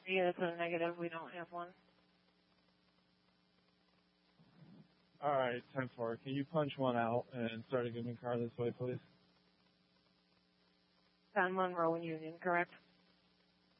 Yeah, it's a negative. We don't have one. All right, 10-4. Can you punch one out and start a Goodman car this way, please? 10 Monroe Union, correct?